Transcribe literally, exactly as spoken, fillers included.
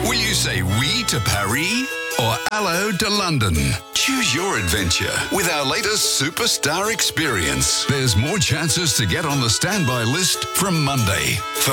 Will you say oui to Paris or hello to London? Choose your adventure with our latest superstar experience. There's more chances to get on the standby list from Monday. For